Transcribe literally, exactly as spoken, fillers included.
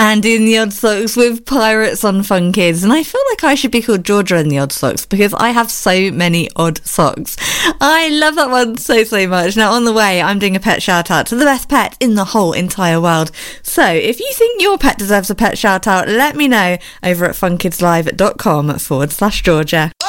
and in the Odd Socks with Pirates on Fun Kids. And I feel like I should be called Georgia in the Odd Socks because I have so many odd socks. I love that one so, so much. Now, on the way, I'm doing a pet shout out to the best pet in the whole entire world. So if you think your pet deserves a pet shout out, let me know over at funkidslive.com forward slash Georgia.